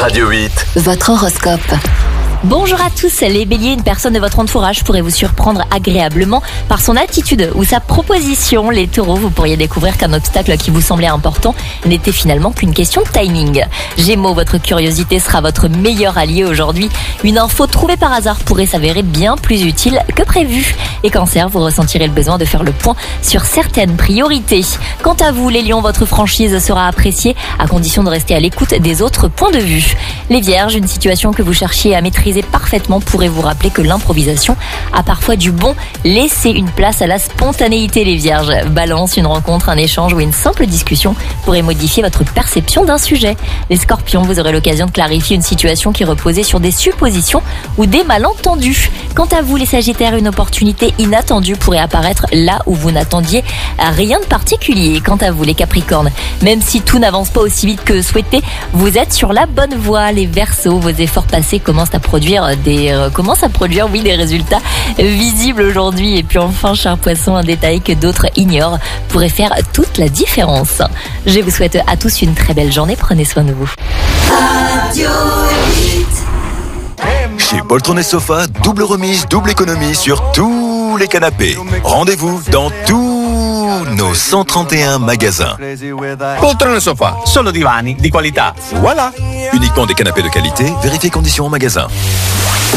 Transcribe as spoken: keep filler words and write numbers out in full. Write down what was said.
Radio huit. Votre horoscope. Bonjour à tous, les béliers, une personne de votre entourage pourrait vous surprendre agréablement par son attitude ou sa proposition. Les taureaux, vous pourriez découvrir qu'un obstacle qui vous semblait important n'était finalement qu'une question de timing. Gémeaux, votre curiosité sera votre meilleur allié aujourd'hui. Une info trouvée par hasard pourrait s'avérer bien plus utile que prévu. Et Cancer, vous ressentirez le besoin de faire le point sur certaines priorités. Quant à vous, les lions, votre franchise sera appréciée à condition de rester à l'écoute des autres points de vue. Les vierges, une situation que vous cherchiez à maîtriser parfaitement pourrait vous rappeler que l'improvisation a parfois du bon. Laissez une place à la spontanéité, les vierges. Balance, une rencontre, un échange ou une simple discussion pourrait modifier votre perception d'un sujet. Les scorpions, vous aurez l'occasion de clarifier une situation qui reposait sur des suppositions ou des malentendus. Quant à vous, les sagittaires, une opportunité inattendue pourrait apparaître là où vous n'attendiez rien de particulier. Quant à vous, les capricornes, même si tout n'avance pas aussi vite que souhaité, vous êtes sur la bonne voie. Les verseaux, vos efforts passés commencent à produire des euh, commence à produire oui des résultats visibles aujourd'hui. Et puis enfin, cher poisson, un détail que d'autres ignorent pourrait faire toute la différence. Je vous souhaite à tous une très belle journée, prenez soin de vous. Radio Chez Poltron et Sofa, double remise, double économie sur tous les canapés. Rendez-vous dans tous nos cent trente et un magasins. Poltrone Sofa, solo divani di qualità. Voilà. Uniquement des canapés de qualité, vérifiez conditions en magasin.